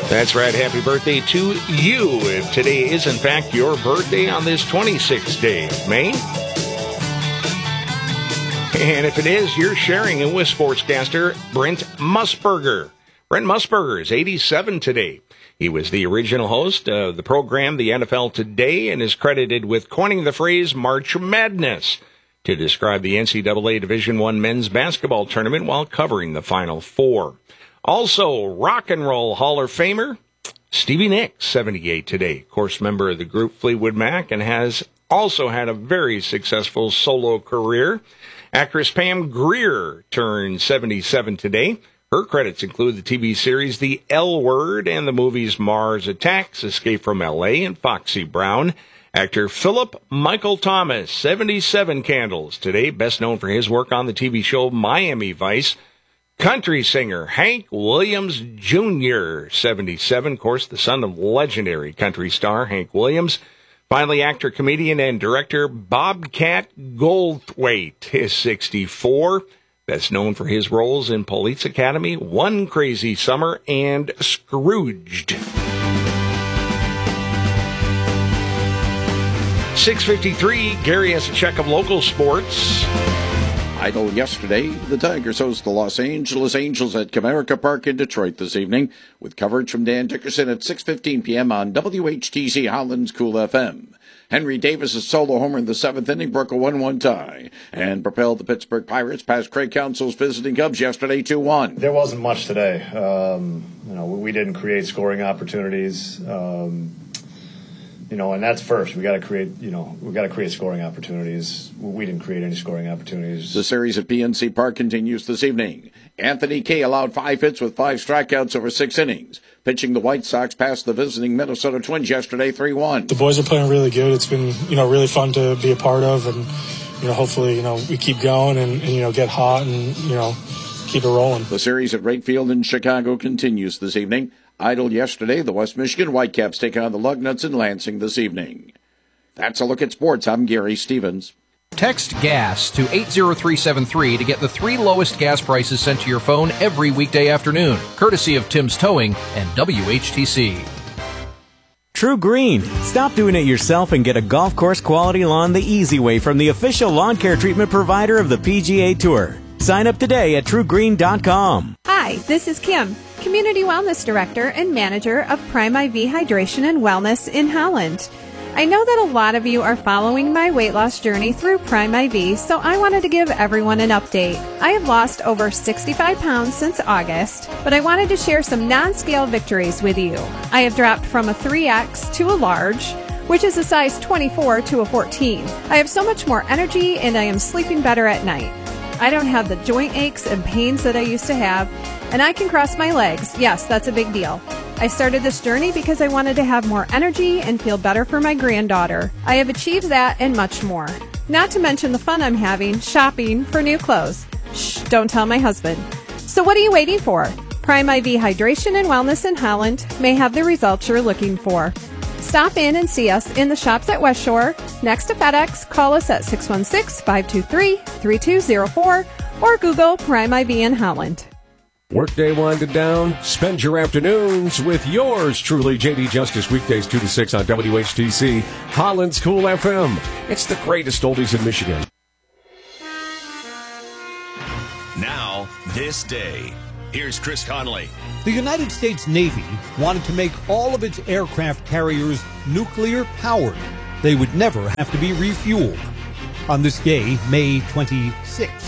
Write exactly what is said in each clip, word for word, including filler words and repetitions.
That's right. Happy birthday to you. If today is, in fact, your birthday on this twenty-sixth day of May. And if it is, you're sharing it with sportscaster Brent Musburger. Brent Musburger is eighty-seven today. He was the original host of the program, The N F L Today, and is credited with coining the phrase March Madness to describe the N C double A Division I men's basketball tournament while covering the Final Four. Also, Rock and Roll Hall of Famer Stevie Nicks, seventy-eight today. Of course, member of the group Fleetwood Mac, and has also had a very successful solo career. Actress Pam Grier turned seventy-seven today. Her credits include the T V series The L Word and the movies Mars Attacks, Escape from L A, and Foxy Brown. Actor Philip Michael Thomas, seventy-seven candles today, best known for his work on the T V show Miami Vice. Country singer Hank Williams Junior, seventy-seven, of course, the son of legendary country star Hank Williams. Finally, actor, comedian, and director Bobcat Goldthwait is sixty-four. Best known for his roles in Police Academy, One Crazy Summer, and Scrooged. six fifty-three, Gary has a check of local sports. Idle yesterday, the Tigers host the Los Angeles Angels at Comerica Park in Detroit this evening, with coverage from Dan Dickerson at six fifteen p.m. on W H T C Holland's Cool F M. Henry Davis' solo homer in the seventh inning broke a one one tie and propelled the Pittsburgh Pirates past Craig Counsell's visiting Cubs yesterday two one. There wasn't much today. Um, you know, we didn't create scoring opportunities. Um, You know, and that's first. We got to create, you know, we got to create scoring opportunities. We didn't create any scoring opportunities. The series at P N C Park continues this evening. Anthony Kay allowed five hits with five strikeouts over six innings, pitching the White Sox past the visiting Minnesota Twins yesterday three one. The boys are playing really good. It's been, you know, really fun to be a part of, and, you know, hopefully, you know, we keep going and, and you know, get hot and, you know, keep it rolling. The series at Wright Field in Chicago continues this evening. Idle yesterday, the West Michigan Whitecaps take on the Lugnuts in Lansing this evening. That's a look at sports. I'm Gary Stevens. Text GAS to eight zero three seven three to get the three lowest gas prices sent to your phone every weekday afternoon, courtesy of Tim's Towing and W H T C. True Green. Stop doing it yourself and get a golf course quality lawn the easy way from the official lawn care treatment provider of the P G A Tour. Sign up today at true green dot com. Hi, this is Kim, Community Wellness Director and Manager of Prime I V Hydration and Wellness in Holland. I know that a lot of you are following my weight loss journey through Prime I V, so I wanted to give everyone an update. I have lost over sixty-five pounds since August, but I wanted to share some non-scale victories with you. I have dropped from a three X to a large, which is a size twenty-four to a fourteen. I have so much more energy and I am sleeping better at night. I don't have the joint aches and pains that I used to have, and I can cross my legs. Yes, that's a big deal. I started this journey because I wanted to have more energy and feel better for my granddaughter. I have achieved that and much more. Not to mention the fun I'm having shopping for new clothes. Shh, don't tell my husband. So what are you waiting for? Prime I V Hydration and Wellness in Holland may have the results you're looking for. Stop in and see us in the shops at West Shore, next to FedEx. Call us at six one six, five two three, three two zero four or Google Prime I V in Holland. Workday winded down. Spend your afternoons with yours truly, J D Justice, weekdays two to six on W H T C, Holland's Cool F M. It's the greatest oldies in Michigan. Now, this day. Here's Chris Conley. The United States Navy wanted to make all of its aircraft carriers nuclear-powered. They would never have to be refueled. On this day, May twenty-sixth.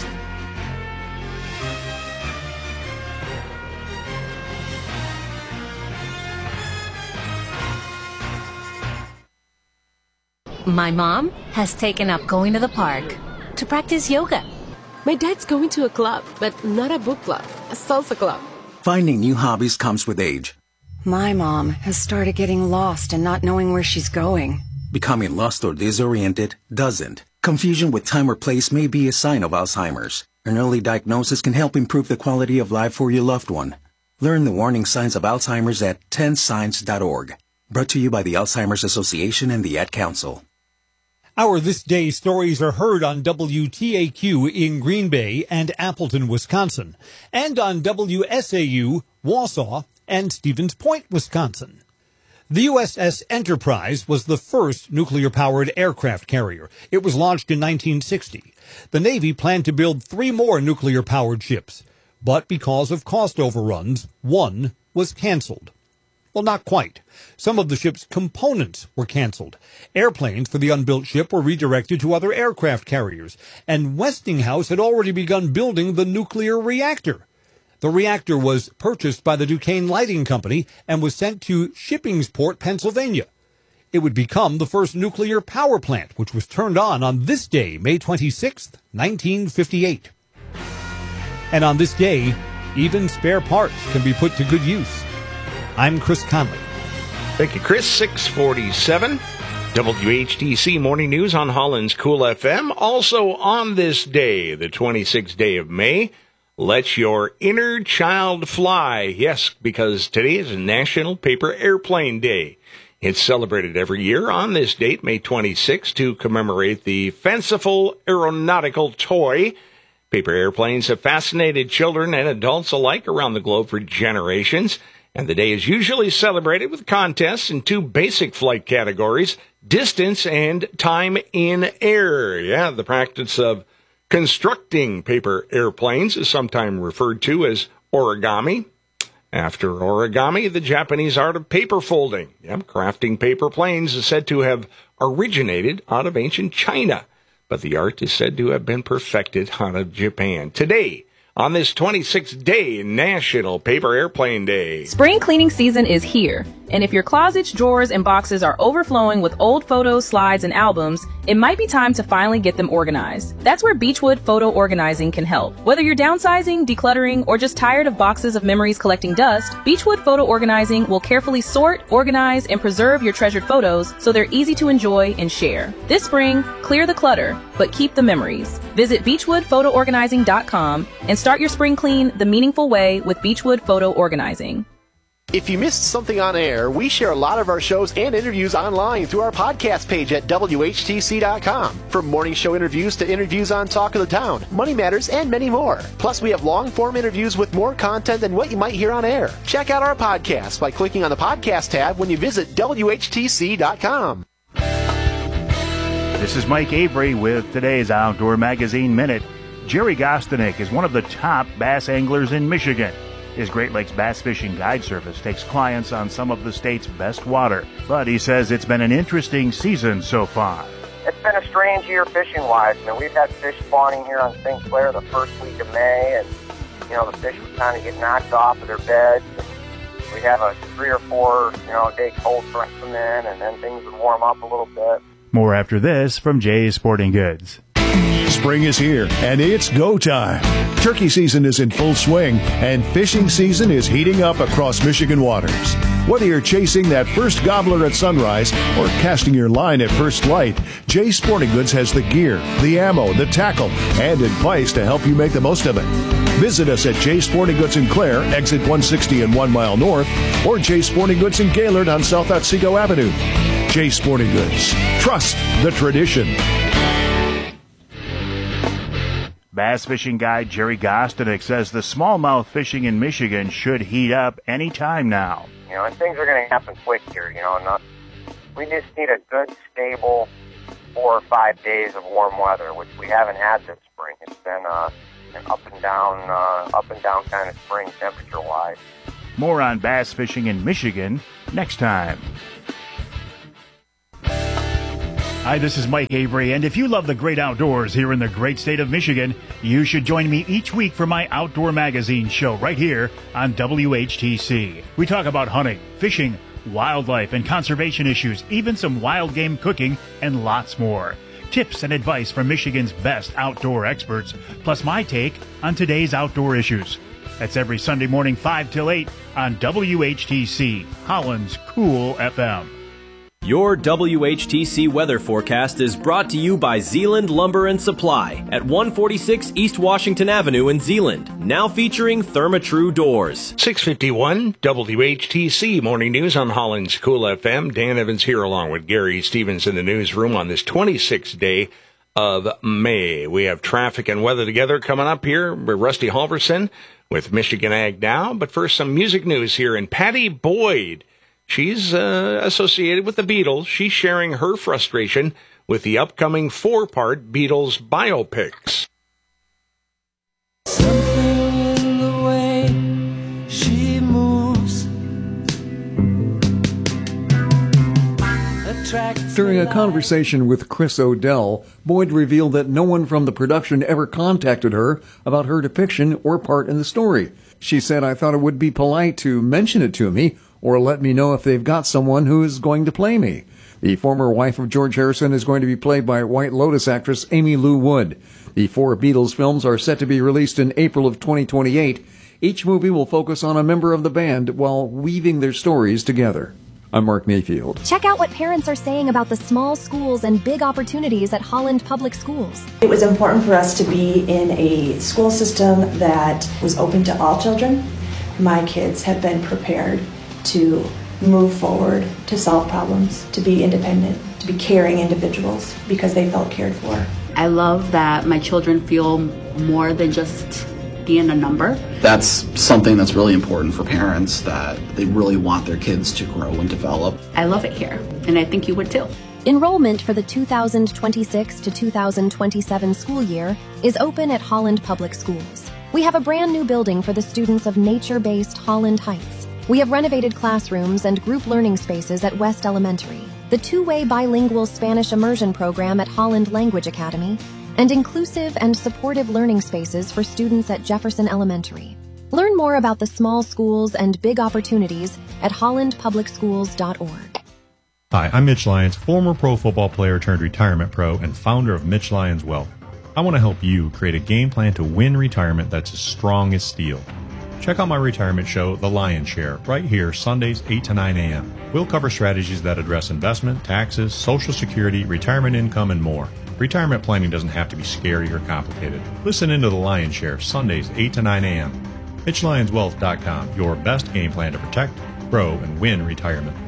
My mom has taken up going to the park to practice yoga. My dad's going to a club, but not a book club, a salsa club. Finding new hobbies comes with age. My mom has started getting lost and not knowing where she's going. Becoming lost or disoriented doesn't. Confusion with time or place may be a sign of Alzheimer's. An early diagnosis can help improve the quality of life for your loved one. Learn the warning signs of Alzheimer's at ten signs dot org. Brought to you by the Alzheimer's Association and the Ad Council. Our This Day stories are heard on W T A Q in Green Bay and Appleton, Wisconsin, and on W S A U, Wausau, and Stevens Point, Wisconsin. The U S S Enterprise was the first nuclear-powered aircraft carrier. It was launched in nineteen sixty. The Navy planned to build three more nuclear-powered ships, but because of cost overruns, one was canceled. Well, not quite. Some of the ship's components were canceled. Airplanes for the unbuilt ship were redirected to other aircraft carriers, and Westinghouse had already begun building the nuclear reactor. The reactor was purchased by the Duquesne Lighting Company and was sent to Shippingsport, Pennsylvania. It would become the first nuclear power plant, which was turned on on this day, May twenty-sixth, nineteen fifty-eight. And on this day, even spare parts can be put to good use. I'm Chris Conley. Thank you, Chris. six forty-seven, W H T C Morning News on Holland's Cool F M. Also on this day, the twenty-sixth day of May, let your inner child fly. Yes, because today is National Paper Airplane Day. It's celebrated every year on this date, May twenty-sixth, to commemorate the fanciful aeronautical toy. Paper airplanes have fascinated children and adults alike around the globe for generations, and the day is usually celebrated with contests in two basic flight categories, distance and time in air. Yeah, the practice of constructing paper airplanes is sometimes referred to as origami. After origami, the Japanese art of paper folding. Yep, crafting paper planes is said to have originated out of ancient China, but the art is said to have been perfected out of Japan. Today, on this twenty-sixth day, National Paper Airplane Day. Spring cleaning season is here, and if your closets, drawers, and boxes are overflowing with old photos, slides, and albums, it might be time to finally get them organized. That's where Beechwood Photo Organizing can help. Whether you're downsizing, decluttering, or just tired of boxes of memories collecting dust, Beechwood Photo Organizing will carefully sort, organize, and preserve your treasured photos so they're easy to enjoy and share. This spring, clear the clutter, but keep the memories. Visit beechwood photo organizing dot com and start your spring clean the meaningful way with Beechwood Photo Organizing. If you missed something on air, we share a lot of our shows and interviews online through our podcast page at W H T C dot com. From morning show interviews to interviews on Talk of the Town, Money Matters, and many more. Plus, we have long-form interviews with more content than what you might hear on air. Check out our podcast by clicking on the podcast tab when you visit W H T C dot com. This is Mike Avery with today's Outdoor Magazine Minute. Jerry Gostanek is one of the top bass anglers in Michigan. His Great Lakes Bass Fishing Guide Service takes clients on some of the state's best water, but he says it's been an interesting season so far. It's been a strange year fishing-wise. I mean, we've had fish spawning here on Saint Clair the first week of May, and, you know, the fish would kind of get knocked off of their beds. We'd have a three or four, you know, day cold front come in, and then things would warm up a little bit. More after this from Jay's Sporting Goods. Spring is here, and it's go time. Turkey season is in full swing, and fishing season is heating up across Michigan waters. Whether you're chasing that first gobbler at sunrise or casting your line at first light, Jay's Sporting Goods has the gear, the ammo, the tackle, and advice to help you make the most of it. Visit us at Jay's Sporting Goods in Clare, exit one sixty and one mile north, or Jay's Sporting Goods in Gaylord on South Otsego Avenue. Jay's Sporting Goods. Trust the tradition. Bass fishing guide Jerry Gostanek says the smallmouth fishing in Michigan should heat up any time now. You know, and things are going to happen quick here, you know. Not, we just need a good, stable four or five days of warm weather, which we haven't had this spring. It's been uh, an up and down, uh, up and down kind of spring temperature-wise. More on bass fishing in Michigan next time. Hi, this is Mike Avery, and if you love the great outdoors here in the great state of Michigan, you should join me each week for my Outdoor Magazine show right here on W H T C. We talk about hunting, fishing, wildlife, and conservation issues, even some wild game cooking, and lots more. Tips and advice from Michigan's best outdoor experts, plus my take on today's outdoor issues. That's every Sunday morning, five till eight on W H T C, Holland's Cool F M. Your W H T C weather forecast is brought to you by Zeeland Lumber and Supply at one forty-six East Washington Avenue in Zeeland, now featuring Therma-Tru doors. six fifty-one W H T C Morning News on Holland's Cool F M. Dan Evans here along with Gary Stevens in the newsroom on this twenty-sixth day of May. We have traffic and weather together coming up here. Rusty Halverson with Michigan Ag Now. But first, some music news here. And Patty Boyd, she's uh, associated with the Beatles. She's sharing her frustration with the upcoming four-part Beatles biopics. Something in the way she moves. During a conversation with Chris O'Dell, Boyd revealed that no one from the production ever contacted her about her depiction or part in the story. She said, "I thought it would be polite to mention it to me or let me know if they've got someone who is going to play me." The former wife of George Harrison is going to be played by White Lotus actress Amy Lou Wood. The four Beatles films are set to be released in April of twenty twenty-eight. Each movie will focus on a member of the band while weaving their stories together. I'm Mark Mayfield. Check out what parents are saying about the small schools and big opportunities at Holland Public Schools. It was important for us to be in a school system that was open to all children. My kids have been prepared to move forward, to solve problems, to be independent, to be caring individuals because they felt cared for. I love that my children feel more than just being a number. That's something that's really important for parents, that they really want their kids to grow and develop. I love it here, and I think you would too. Enrollment for the two thousand twenty-six to two thousand twenty-seven school year is open at Holland Public Schools. We have a brand new building for the students of nature-based Holland Heights. We have renovated classrooms and group learning spaces at West Elementary, the two-way bilingual Spanish immersion program at Holland Language Academy, and inclusive and supportive learning spaces for students at Jefferson Elementary. Learn more about the small schools and big opportunities at holland public schools dot org. Hi, I'm Mitch Lyons, former pro football player turned retirement pro and founder of Mitch Lyons Wealth. I want to help you create a game plan to win retirement that's as strong as steel. Check out my retirement show, The Lion's Share, right here, Sundays, eight to nine a.m. We'll cover strategies that address investment, taxes, Social Security, retirement income, and more. Retirement planning doesn't have to be scary or complicated. Listen into The Lion's Share, Sundays, eight to nine a.m. Mitch Lyons Wealth dot com, your best game plan to protect, grow, and win retirement.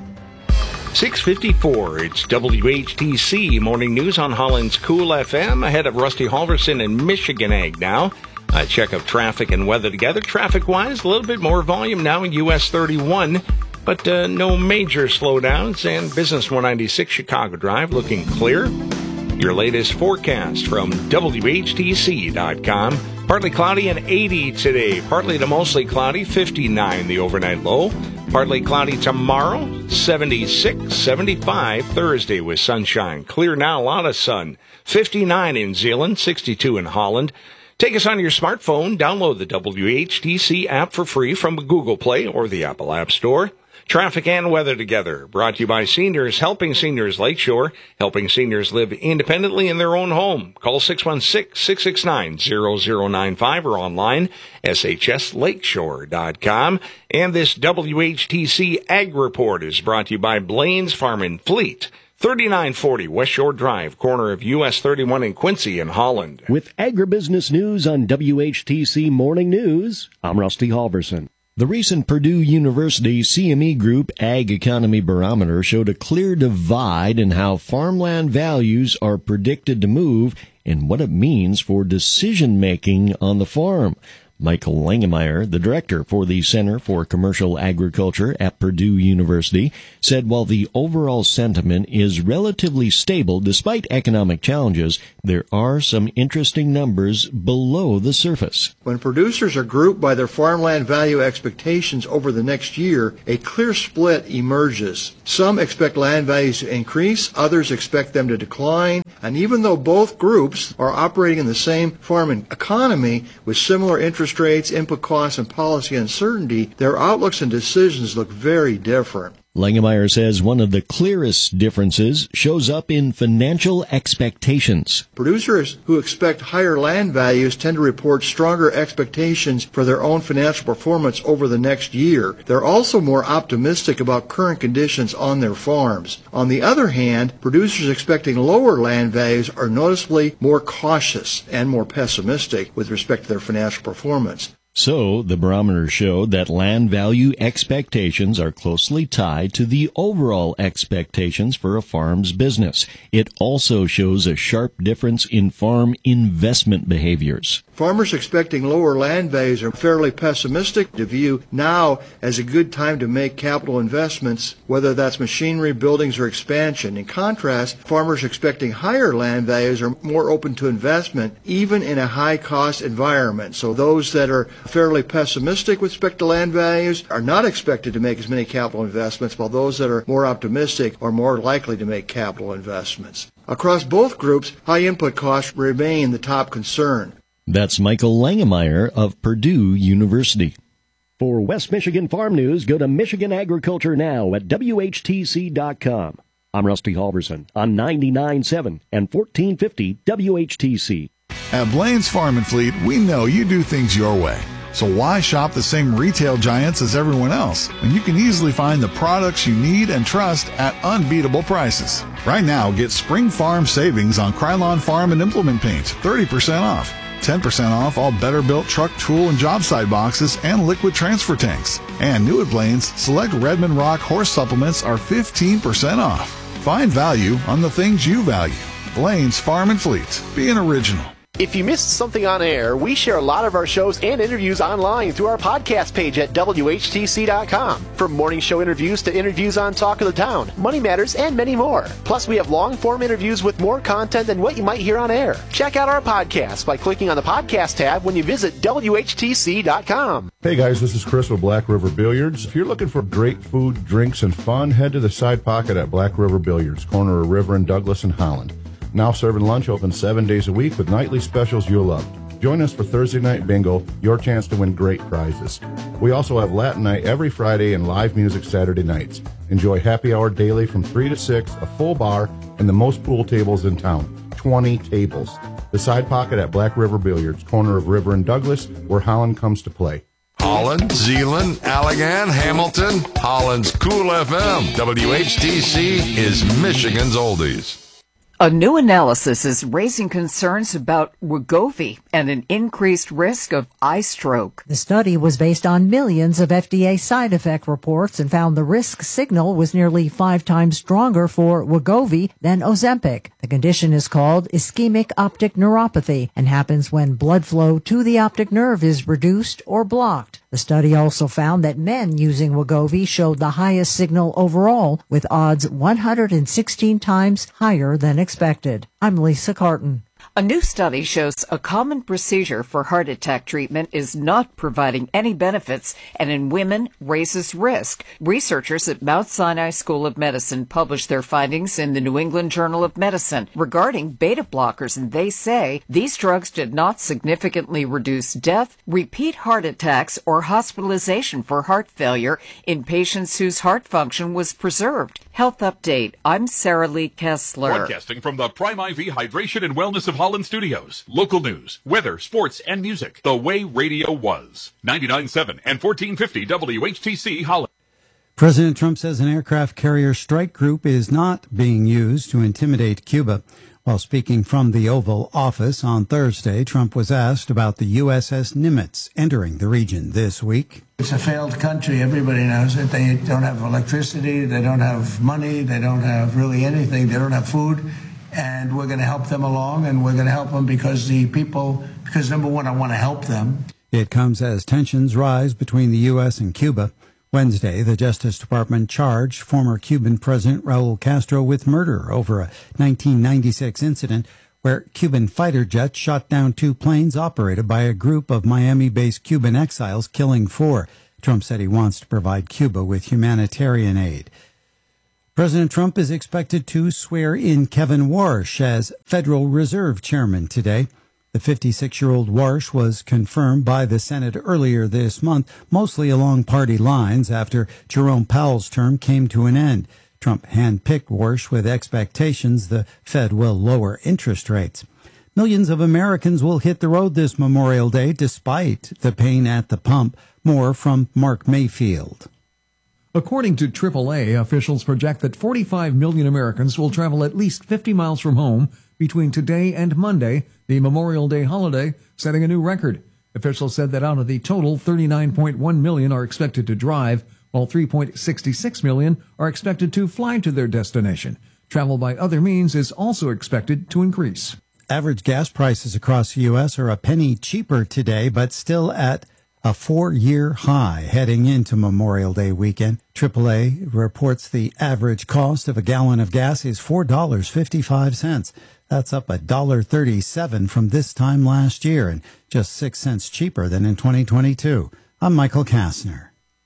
six fifty-four, it's W H T C Morning News on Holland's Cool F M. Ahead of Rusty Halverson and Michigan Ag Now. A check of traffic and weather together. Traffic-wise, a little bit more volume now in U S thirty-one, but uh, no major slowdowns. And Business one ninety-six Chicago Drive looking clear. Your latest forecast from W H T C dot com. Partly cloudy and eighty today. Partly to mostly cloudy, fifty-nine the overnight low. Partly cloudy tomorrow, seventy-six, seventy-five Thursday with sunshine. Clear now, a lot of sun. fifty-nine in Zeeland, sixty-two in Holland. Take us on your smartphone. Download the W H T C app for free from Google Play or the Apple App Store. Traffic and weather together. Brought to you by Seniors Helping Seniors Lakeshore. Helping seniors live independently in their own home. Call six one six, six six nine, zero zero nine five or online, S H S lakeshore dot com. And this W H T C Ag Report is brought to you by Blaine's Farm and Fleet. thirty-nine forty West Shore Drive, corner of U S thirty-one in Quincy in Holland. With agribusiness news on W H T C Morning News, I'm Rusty Halverson. The recent Purdue University C M E Group Ag Economy Barometer showed a clear divide in how farmland values are predicted to move and what it means for decision-making on the farm. Michael Langemeyer, the director for the Center for Commercial Agriculture at Purdue University, said while the overall sentiment is relatively stable despite economic challenges, there are some interesting numbers below the surface. When producers are grouped by their farmland value expectations over the next year, a clear split emerges. Some expect land values to increase, others expect them to decline, and even though both groups are operating in the same farming economy with similar interest rates, input costs, and policy uncertainty, their outlooks and decisions look very different. Langemeyer says one of the clearest differences shows up in financial expectations. Producers who expect higher land values tend to report stronger expectations for their own financial performance over the next year. They're also more optimistic about current conditions on their farms. On the other hand, producers expecting lower land values are noticeably more cautious and more pessimistic with respect to their financial performance. So, the barometer showed that land value expectations are closely tied to the overall expectations for a farm's business. It also shows a sharp difference in farm investment behaviors. Farmers expecting lower land values are fairly pessimistic to view now as a good time to make capital investments, whether that's machinery, buildings, or expansion. In contrast, farmers expecting higher land values are more open to investment, even in a high-cost environment. So those that are fairly pessimistic with respect to land values are not expected to make as many capital investments, while those that are more optimistic are more likely to make capital investments. Across both groups, high input costs remain the top concern. That's Michael Langemeyer of Purdue University. For West Michigan Farm News, go to Michigan Agriculture Now at W H T C dot com. I'm Rusty Halverson on ninety-nine point seven and fourteen fifty W H T C. At Blaine's Farm and Fleet, we know you do things your way. So why shop the same retail giants as everyone else when you can easily find the products you need and trust at unbeatable prices? Right now, get Spring Farm savings on Krylon Farm and Implement Paints, thirty percent off. ten percent off all Better-Built truck, tool, and job site boxes and liquid transfer tanks. And new at Blaine's, select Redmond Rock horse supplements are fifteen percent off. Find value on the things you value. Blaine's Farm and Fleet. Be an original. If you missed something on air, we share a lot of our shows and interviews online through our podcast page at W H T C dot com. From morning show interviews to interviews on Talk of the Town, Money Matters, and many more. Plus, we have long-form interviews with more content than what you might hear on air. Check out our podcast by clicking on the podcast tab when you visit W H T C dot com. Hey guys, this is Chris with Black River Billiards. If you're looking for great food, drinks, and fun, head to the Side Pocket at Black River Billiards, corner of River and Douglas and Holland. Now serving lunch open seven days a week with nightly specials you'll love. Join us for Thursday Night Bingo, your chance to win great prizes. We also have Latin Night every Friday and live music Saturday nights. Enjoy happy hour daily from three to six, a full bar, and the most pool tables in town. twenty tables. The Side Pocket at Black River Billiards, corner of River and Douglas, where Holland comes to play. Holland, Zeeland, Allegan, Hamilton, Holland's Cool F M. W H T C is Michigan's oldies. A new analysis is raising concerns about Wegovy and an increased risk of eye stroke. The study was based on millions of F D A side effect reports and found the risk signal was nearly five times stronger for Wegovy than Ozempic. The condition is called ischemic optic neuropathy and happens when blood flow to the optic nerve is reduced or blocked. The study also found that men using Wegovy showed the highest signal overall, with odds one hundred sixteen times higher than expected. I'm Lisa Carton. A new study shows a common procedure for heart attack treatment is not providing any benefits and in women raises risk. Researchers at Mount Sinai School of Medicine published their findings in the New England Journal of Medicine regarding beta blockers, and they say these drugs did not significantly reduce death, repeat heart attacks, or hospitalization for heart failure in patients whose heart function was preserved. Health Update. I'm Sarah Lee Kessler. Broadcasting from the Prime I V Hydration and Wellness of Holland Studios. Local news, weather, sports, and music. The way radio was. ninety-nine point seven and fourteen fifty W H T C Holland. President Trump says an aircraft carrier strike group is not being used to intimidate Cuba. While speaking from the Oval Office on Thursday, Trump was asked about the U S S Nimitz entering the region this week. It's a failed country. Everybody knows it. They don't have electricity. They don't have money. They don't have really anything. They don't have food. And we're going to help them along, and we're going to help them because the people, because number one, I want to help them. It comes as tensions rise between the U S and Cuba. Wednesday, the Justice Department charged former Cuban President Raul Castro with murder over a nineteen ninety-six incident where Cuban fighter jets shot down two planes operated by a group of Miami-based Cuban exiles, killing four. Trump said he wants to provide Cuba with humanitarian aid. President Trump is expected to swear in Kevin Warsh as Federal Reserve Chairman today. The fifty-six-year-old Warsh was confirmed by the Senate earlier this month, mostly along party lines after Jerome Powell's term came to an end. Trump handpicked Warsh with expectations the Fed will lower interest rates. Millions of Americans will hit the road this Memorial Day despite the pain at the pump. More from Mark Mayfield. According to triple A, officials project that forty-five million Americans will travel at least fifty miles from home between today and Monday, the Memorial Day holiday, setting a new record. Officials said that out of the total, thirty-nine point one million are expected to drive, while three point six six million are expected to fly to their destination. Travel by other means is also expected to increase. Average gas prices across the U S are a penny cheaper today, but still at a four-year high heading into Memorial Day weekend. triple A reports the average cost of a gallon of gas is four dollars and fifty-five cents. That's up one dollar and thirty-seven cents from this time last year and just six cents cheaper than in twenty twenty-two. I'm Michael Kastner.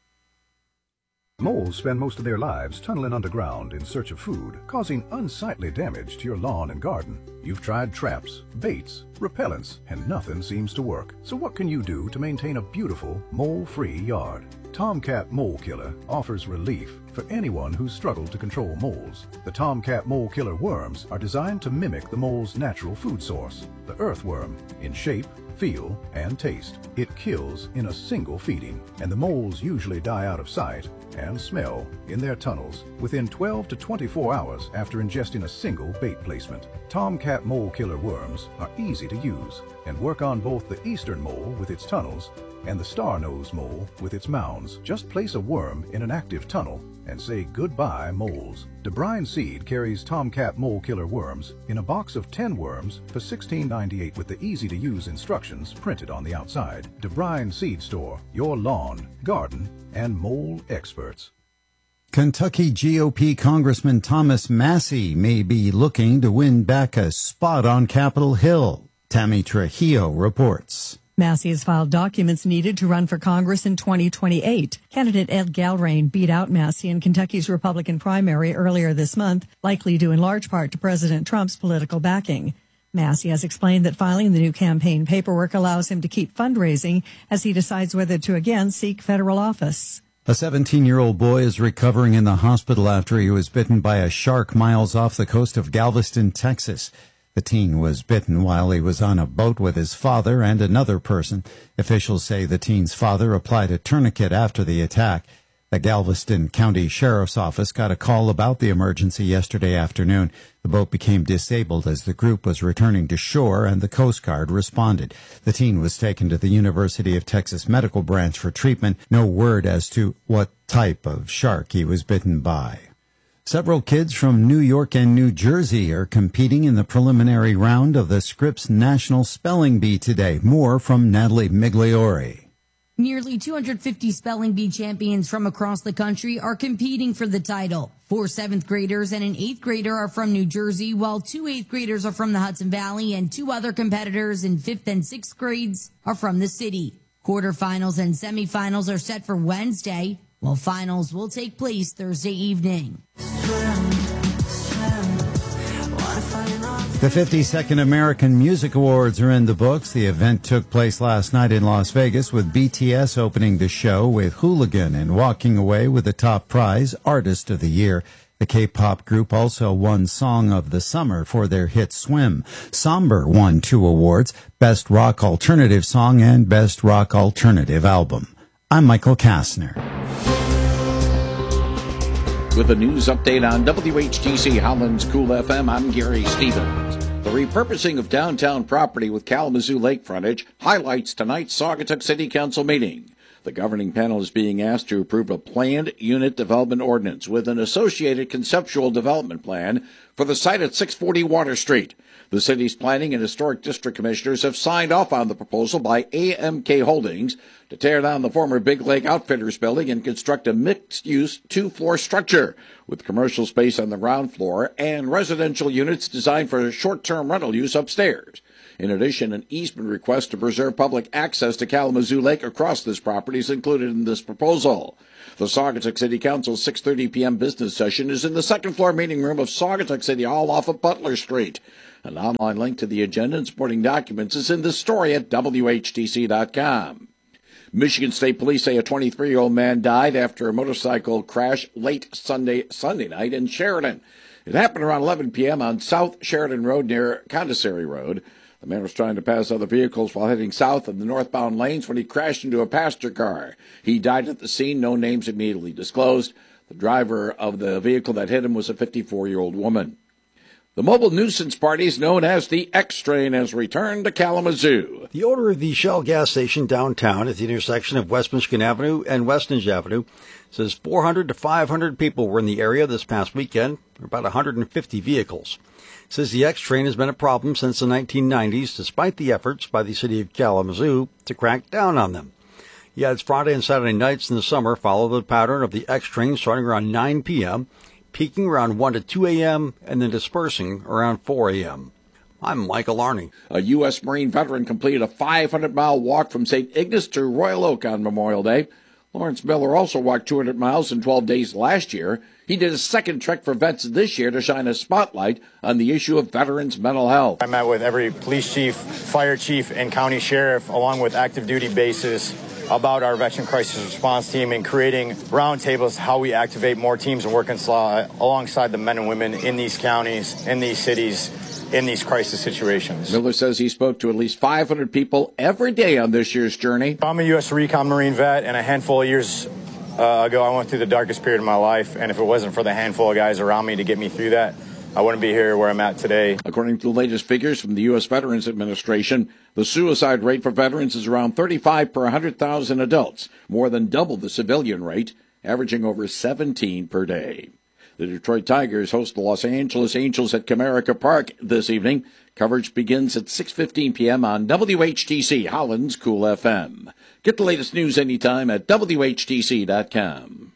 Moles spend most of their lives tunneling underground in search of food, causing unsightly damage to your lawn and garden. You've tried traps, baits, repellents, and nothing seems to work. So what can you do to maintain a beautiful, mole-free yard? Tomcat Mole Killer offers relief for anyone who's struggled to control moles. The Tomcat Mole Killer worms are designed to mimic the mole's natural food source, the earthworm, in shape, feel, and taste. It kills in a single feeding, and the moles usually die out of sight and smell in their tunnels within twelve to twenty-four hours after ingesting a single bait placement. Tomcat Mole Killer worms are easy to use and work on both the eastern mole with its tunnels and the star-nosed mole with its mounds. Just place a worm in an active tunnel and say goodbye moles. DeBrine Seed carries Tomcat Mole Killer worms in a box of ten worms for sixteen ninety-eight with the easy-to-use instructions printed on the outside. DeBrine Seed Store, your lawn, garden, and mole experts. Kentucky G O P Congressman Thomas Massie may be looking to win back a spot on Capitol Hill. Tammy Trujillo reports. Massie has filed documents needed to run for Congress in twenty twenty-eight. Candidate Ed Galrain beat out Massie in Kentucky's Republican primary earlier this month, likely due in large part to President Trump's political backing. Massie has explained that filing the new campaign paperwork allows him to keep fundraising as he decides whether to again seek federal office. A seventeen-year-old boy is recovering in the hospital after he was bitten by a shark miles off the coast of Galveston, Texas. The teen was bitten while he was on a boat with his father and another person. Officials say the teen's father applied a tourniquet after the attack. The Galveston County Sheriff's Office got a call about the emergency yesterday afternoon. The boat became disabled as the group was returning to shore, and the Coast Guard responded. The teen was taken to the University of Texas Medical Branch for treatment. No word as to what type of shark he was bitten by. Several kids from New York and New Jersey are competing in the preliminary round of the Scripps National Spelling Bee today. More from Natalie Migliori. Nearly two hundred fifty spelling bee champions from across the country are competing for the title. Four seventh graders and an eighth grader are from New Jersey, while two eighth graders are from the Hudson Valley, and two other competitors in fifth and sixth grades are from the city. Quarterfinals and semifinals are set for Wednesday, while finals will take place Thursday evening. The fifty-second American Music Awards are in the books. The event took place last night in Las Vegas, with B T S opening the show with Hooligan and walking away with the top prize, Artist of the Year. The K-pop group also won Song of the Summer for their hit Swim. Somber won two awards, Best Rock Alternative Song and Best Rock Alternative Album. I'm Michael Kastner. With a news update on W H T C Holland's Cool F M, I'm Gary Stevens. The repurposing of downtown property with Kalamazoo Lake frontage highlights tonight's Saugatuck City Council meeting. The governing panel is being asked to approve a planned unit development ordinance with an associated conceptual development plan for the site at six forty Water Street. The city's Planning and Historic District Commissioners have signed off on the proposal by A M K Holdings to tear down the former Big Lake Outfitters building and construct a mixed-use two-floor structure with commercial space on the ground floor and residential units designed for short-term rental use upstairs. In addition, an easement request to preserve public access to Kalamazoo Lake across this property is included in this proposal. The Saugatuck City Council's six thirty p.m. business session is in the second-floor meeting room of Saugatuck City Hall off of Butler Street. An online link to the agenda and supporting documents is in this story at W H T C dot com. Michigan State Police say a twenty-three-year-old man died after a motorcycle crash late Sunday Sunday night in Sheridan. It happened around eleven p.m. on South Sheridan Road near Condesary Road. The man was trying to pass other vehicles while heading south in the northbound lanes when he crashed into a passenger car. He died at the scene, no names immediately disclosed. The driver of the vehicle that hit him was a fifty-four-year-old woman. The mobile nuisance parties known as the X-Train has returned to Kalamazoo. The owner of the Shell gas station downtown at the intersection of West Michigan Avenue and Westinge Avenue says four hundred to five hundred people were in the area this past weekend, about one hundred fifty vehicles. Says the X-Train has been a problem since the nineteen nineties, despite the efforts by the city of Kalamazoo to crack down on them. He adds Friday and Saturday nights in the summer follow the pattern of the X-Train starting around nine p.m., peaking around one to two a.m., and then dispersing around four a.m. I'm Michael Arney. A U S Marine veteran completed a five hundred mile walk from Saint Ignace to Royal Oak on Memorial Day. Lawrence Miller also walked two hundred miles in twelve days last year. He did a second trek for vets this year to shine a spotlight on the issue of veterans' mental health. I met with every police chief, fire chief, and county sheriff, along with active duty bases, about our veteran crisis response team and creating roundtables, how we activate more teams and work alongside the men and women in these counties, in these cities, in these crisis situations. Miller says he spoke to at least five hundred people every day on this year's journey. I'm a U S Recon Marine vet, and a handful of years uh, ago I went through the darkest period of my life, and if it wasn't for the handful of guys around me to get me through that, I wouldn't be here where I'm at today. According to the latest figures from the U S Veterans Administration, the suicide rate for veterans is around thirty-five per one hundred thousand adults, more than double the civilian rate, averaging over seventeen per day. The Detroit Tigers host the Los Angeles Angels at Comerica Park this evening. Coverage begins at six fifteen p.m. on W H T C Holland's Cool F M. Get the latest news anytime at W H T C dot com.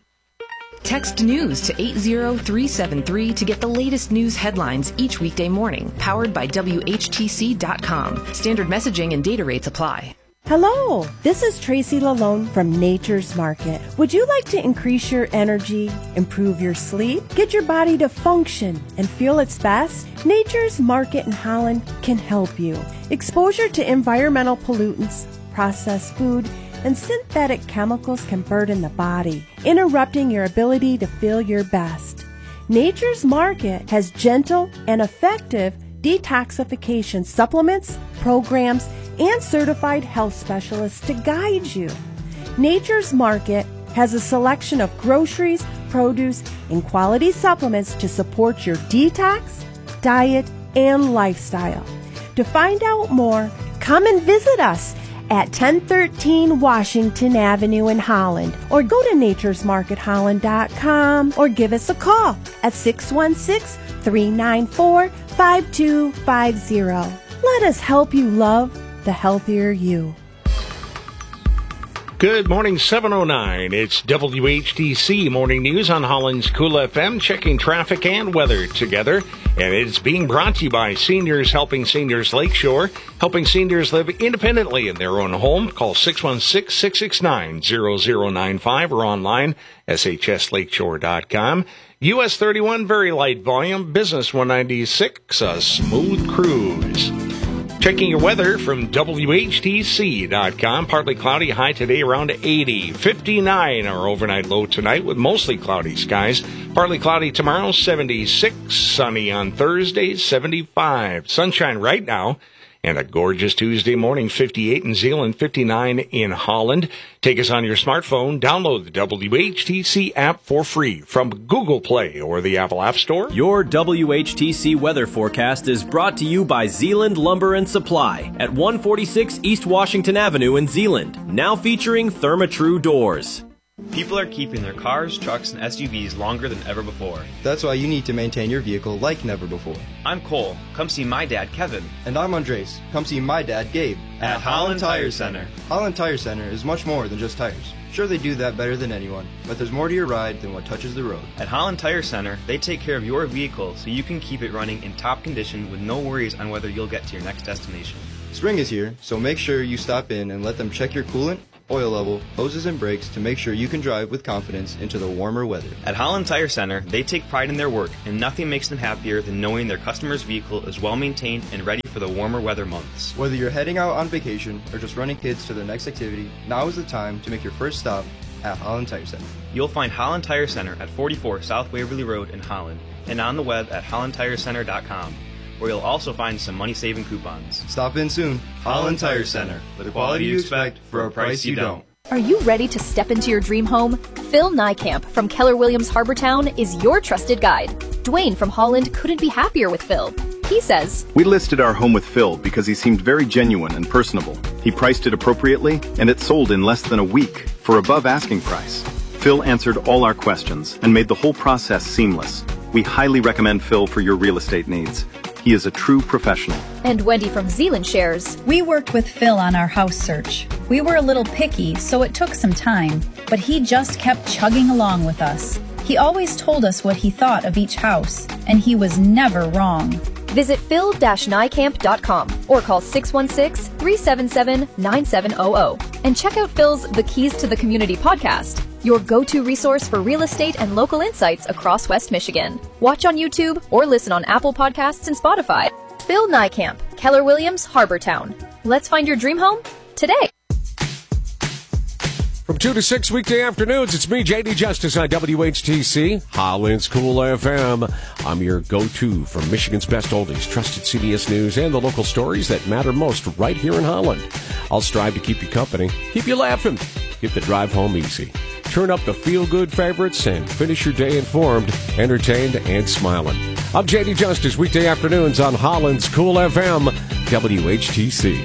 Text news to eight zero three seven three to get the latest news headlines each weekday morning. Powered by W H T C dot com. Standard messaging and data rates apply. Hello, this is Tracy Lalone from Nature's Market. Would you like to increase your energy, improve your sleep, get your body to function and feel its best? Nature's Market in Holland can help you. Exposure to environmental pollutants, processed food, and synthetic chemicals can burden the body, interrupting your ability to feel your best. Nature's Market has gentle and effective detoxification supplements, programs, and certified health specialists to guide you. Nature's Market has a selection of groceries, produce, and quality supplements to support your detox, diet, and lifestyle. To find out more, come and visit us at ten thirteen Washington Avenue in Holland, or go to natures market holland dot com, or give us a call at six one six, three nine four, five two five zero. Let us help you love the healthier you. Good morning, seven oh nine. It's W H T C Morning News on Holland's Cool F M, checking traffic and weather together. And it's being brought to you by Seniors Helping Seniors Lakeshore, helping seniors live independently in their own home. Call six one six, six six nine, zero zero nine five or online, S H S lakeshore dot com. U S thirty-one, very light volume. Business one ninety-six, a smooth cruise. Checking your weather from W H T C dot com. Partly cloudy, high today around eighty. fifty-nine our overnight low tonight with mostly cloudy skies. Partly cloudy tomorrow, seventy-six. Sunny on Thursday, seventy-five. Sunshine right now. And a gorgeous Tuesday morning, fifty-eight in Zeeland, fifty-nine in Holland. Take us on your smartphone. Download the W H T C app for free from Google Play or the Apple App Store. Your W H T C weather forecast is brought to you by Zeeland Lumber and Supply at one forty-six East Washington Avenue in Zeeland. Now featuring Therma-Tru doors. People are keeping their cars, trucks, and S U Vs longer than ever before. That's why you need to maintain your vehicle like never before. I'm Cole. Come see my dad, Kevin. And I'm Andres. Come see my dad, Gabe. At, At Holland Tire Center. Holland Tire Center is much more than just tires. Sure, they do that better than anyone, but there's more to your ride than what touches the road. At Holland Tire Center, they take care of your vehicle so you can keep it running in top condition with no worries on whether you'll get to your next destination. Spring is here, so make sure you stop in and let them check your coolant, oil level, hoses, and brakes to make sure you can drive with confidence into the warmer weather. At Holland Tire Center, they take pride in their work, and nothing makes them happier than knowing their customer's vehicle is well maintained and ready for the warmer weather months. Whether you're heading out on vacation or just running kids to their next activity, now is the time to make your first stop at Holland Tire Center. You'll find Holland Tire Center at forty-four South Waverly Road in Holland, and on the web at holland tire center dot com. Where you'll also find some money-saving coupons. Stop in soon. Holland Tire Center. The quality you expect for a price you don't. Are you ready to step into your dream home? Phil Niekamp from Keller Williams Harbortown is your trusted guide. Dwayne from Holland couldn't be happier with Phil. He says, "We listed our home with Phil because he seemed very genuine and personable. He priced it appropriately, and it sold in less than a week for above asking price. Phil answered all our questions and made the whole process seamless. We highly recommend Phil for your real estate needs. He is a true professional." And Wendy from Zeeland shares, "We worked with Phil on our house search. We were a little picky, so it took some time, but he just kept chugging along with us. He always told us what he thought of each house, and he was never wrong." Visit phil dash nycamp dot com or call six one six, three seven seven, nine seven zero zero and check out Phil's The Keys to the Community podcast, your go-to resource for real estate and local insights across West Michigan. Watch on YouTube or listen on Apple Podcasts and Spotify. Phil Nycamp, Keller Williams, Harbortown. Let's find your dream home today. From two to six weekday afternoons, it's me, J D Justice, on W H T C, Holland's Cool F M. I'm your go-to for Michigan's best oldies, trusted C B S News, and the local stories that matter most right here in Holland. I'll strive to keep you company, keep you laughing, keep the drive home easy. Turn up the feel-good favorites and finish your day informed, entertained, and smiling. I'm J D Justice, weekday afternoons on Holland's Cool F M, W H T C.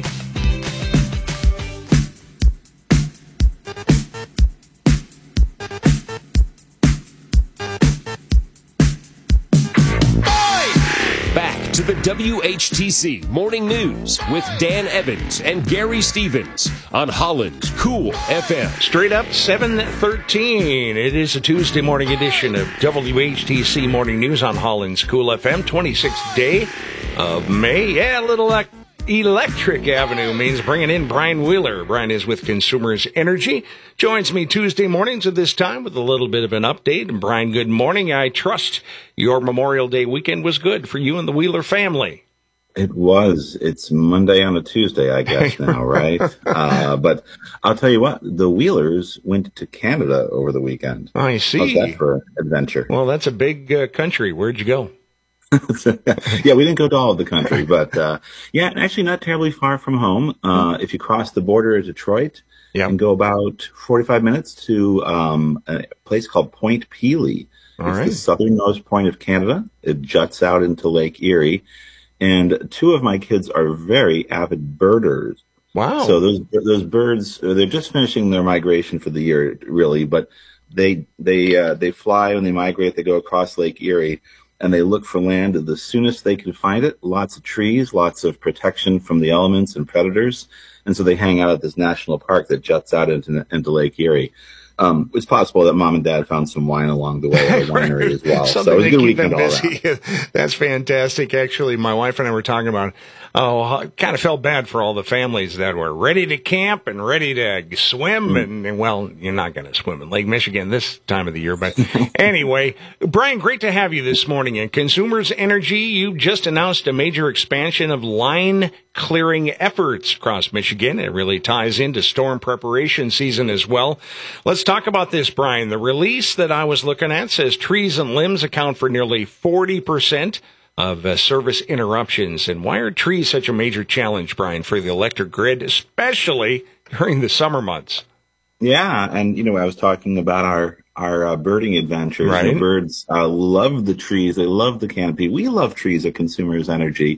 To the W H T C Morning News with Dan Evans and Gary Stevens on Holland's Cool F M. Straight up seven thirteen. It is a Tuesday morning edition of W H T C Morning News on Holland's Cool F M. twenty-sixth day of May. Yeah, a little uh, Electric Avenue means bringing in Brian Wheeler. Brian is with Consumers Energy. Joins me Tuesday mornings at this time with a little bit of an update. And Brian, good morning. I trust your Memorial Day weekend was good for you and the Wheeler family. It was. It's Monday on a Tuesday, I guess now, right? uh, but I'll tell you what, the Wheelers went to Canada over the weekend. I see. How's that for adventure? Well, that's a big uh, country. Where'd you go? Yeah, we didn't go to all of the country, but uh, yeah, actually not terribly far from home. Uh, if you cross the border of Detroit yep. and go about forty-five minutes to um, a place called Point Pelee. All it's right. the southernmost point of Canada. It juts out into Lake Erie. And two of my kids are very avid birders. Wow. So those those birds, they're just finishing their migration for the year, really, but they they uh, they fly when they migrate. They go across Lake Erie. And they look for land the soonest they can find it. Lots of trees, lots of protection from the elements and predators. And so they hang out at this national park that juts out into, into Lake Erie. Um, it's possible that mom and dad found some wine along the way at the winery as well. Something so it was a to good keep them weekend all busy. around. That's fantastic. Actually, my wife and I were talking about, oh, I kind of felt bad for all the families that were ready to camp and ready to swim. Mm. And, and, well, you're not going to swim in Lake Michigan this time of the year. But anyway, Brian, great to have you this morning. And Consumers Energy, you just announced a major expansion of line clearing efforts across Michigan. It really ties into storm preparation season as well. Let's talk about this, Brian. The release that I was looking at says trees and limbs account for nearly forty percent of uh, service interruptions. And why are trees such a major challenge, Brian, for the electric grid, especially during the summer months? Yeah, and, you know, I was talking about our our uh, birding adventures. Right. The birds uh, love the trees. They love the canopy. We love trees at Consumers Energy,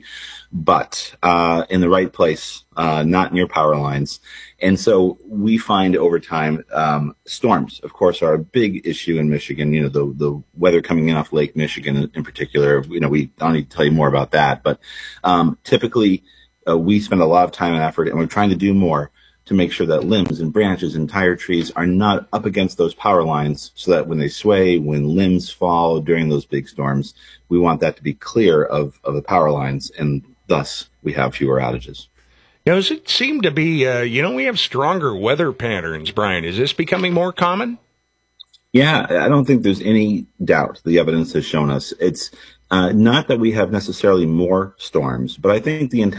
but uh, in the right place, uh, not near power lines. And so we find over time, um, storms, of course, are a big issue in Michigan. You know, the the weather coming in off Lake Michigan in, in particular, you know, we don't need to tell you more about that. But um, typically, uh, we spend a lot of time and effort, and we're trying to do more to make sure that limbs and branches and entire trees are not up against those power lines, so that when they sway, when limbs fall during those big storms, we want that to be clear of, of the power lines, and thus we have fewer outages. Now, does it seem to be, uh, you know, we have stronger weather patterns, Brian. Is this becoming more common? Yeah, I don't think there's any doubt. The evidence has shown us. It's uh, not that we have necessarily more storms, but I think the